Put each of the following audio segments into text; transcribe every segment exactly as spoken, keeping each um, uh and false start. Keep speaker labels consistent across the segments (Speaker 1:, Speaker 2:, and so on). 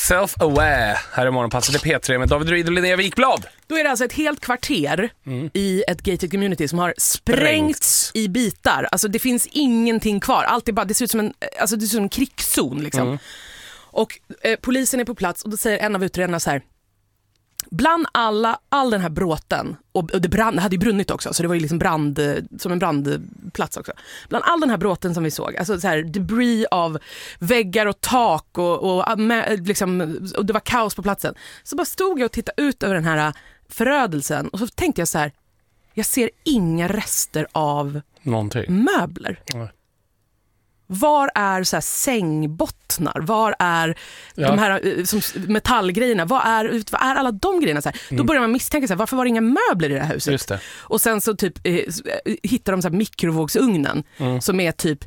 Speaker 1: Self-aware. Här är morgonpasset i P tre med David Ryd och Linnea Wikblad.
Speaker 2: Då är det alltså ett helt kvarter mm. i ett gated community som har sprängts i bitar. Alltså det finns ingenting kvar. Allt är bara, det ser ut som en, alltså det ser ut som en krigszon liksom. Mm. Och eh, polisen är på plats och då säger en av utredarna så här: bland alla, all den här bråten, och, och det, brann, det hade ju brunnit också, så det var ju liksom brand, som en brandplats också. Bland all den här bråten som vi såg, alltså så här debris av väggar och tak och, och, liksom, och det var kaos på platsen. Så bara stod jag och tittade ut över den här förödelsen och så tänkte jag så här: jag ser inga rester av
Speaker 1: någonting.
Speaker 2: Möbler. Mm. Var är så här sängbottnar? Var är ja. de här som, metallgrejerna? Vad är, vad är alla de grejerna? Så här? Mm. Då börjar man misstänka, så här, varför var det inga möbler i det här huset?
Speaker 1: Just det.
Speaker 2: Och sen så typ eh, hittar de så här mikrovågsugnen mm. som är typ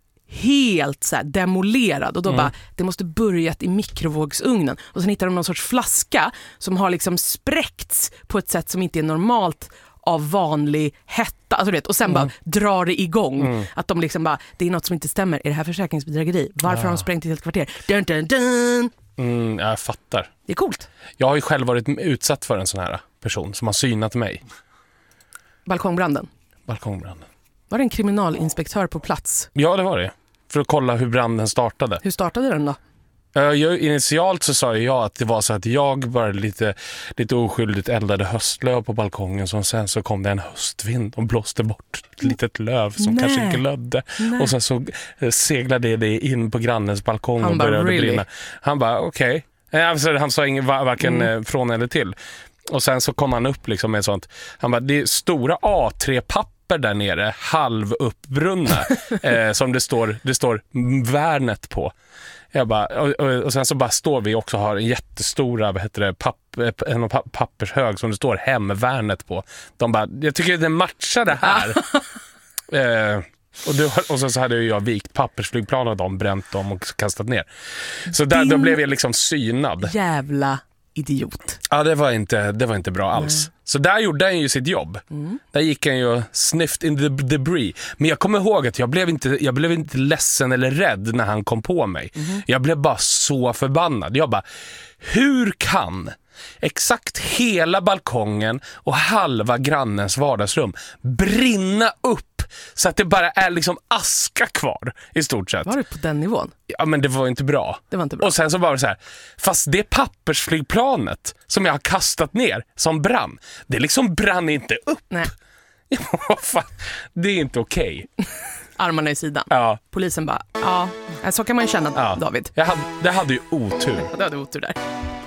Speaker 2: helt så här demolerad. Och då mm. bara, det måste börjat i mikrovågsugnen. Och sen hittar de någon sorts flaska som har liksom spräckts på ett sätt som inte är normalt av vanlig hetta, alltså vet, och sen mm. bara drar det igång mm. att de liksom bara, det är något som inte stämmer, är det här försäkringsbedrägeri? Varför ja. har de sprängt i ett helt kvarter? Dun, dun, dun.
Speaker 1: Mm, jag fattar.
Speaker 2: Det är coolt.
Speaker 1: Jag har ju själv varit utsatt för en sån här person som har synat mig.
Speaker 2: Balkongbranden?
Speaker 1: Balkongbranden.
Speaker 2: Var det en kriminalinspektör på plats?
Speaker 1: Ja, det var det. För att kolla hur branden startade.
Speaker 2: Hur startade den då?
Speaker 1: Jag, initialt så sa jag att det var så att jag bara lite, lite oskyldigt eldade höstlöv på balkongen, så sen så kom det en höstvind och blåste bort ett litet löv som Nej. kanske glödde. Nej. Och sen så seglade det in på grannens balkong han och började really? brinna. Han bara okej. Okay. Alltså, han sa ingen, varken mm. från eller till. Och sen så kom han upp liksom med sånt. Han bara, det är stora A tre papper där nere, halvuppbrunna eh, som det står, det står Värnet på. Jag bara, och, och, och sen så bara står vi också har en jättestora, vad heter det, papp, en pappershög som det står Hemvärnet på. De bara, jag tycker det matchar det här. eh, och, då, och så, så hade jag vikt pappersflygplan och de bränt dem och kastat ner. Så där, då blev jag liksom synad.
Speaker 2: Jävla idiot.
Speaker 1: Ja, det var inte, det var inte bra alls. Mm. Så där gjorde han ju sitt jobb. Mm. Där gick han ju sniffed in the debris. Men jag kommer ihåg att jag blev inte, jag blev inte ledsen eller rädd när han kom på mig. Mm. Jag blev bara så förbannad. Jag bara, hur kan exakt hela balkongen och halva grannens vardagsrum brinna upp så att det bara är liksom aska kvar i stort sett?
Speaker 2: Var det på den nivån?
Speaker 1: Ja, men det var inte bra.
Speaker 2: Det var inte bra.
Speaker 1: Och sen så bara så här, fast det pappersflygplanet som jag har kastat ner som brann, det liksom brann inte upp.
Speaker 2: Nej.
Speaker 1: Ja, fan, det är inte okej. Okay.
Speaker 2: Armarna i sidan.
Speaker 1: Ja.
Speaker 2: Polisen bara, ja, så kan man ju känna, ja. David.
Speaker 1: Jag hade, det hade ju otur.
Speaker 2: Det hade otur där.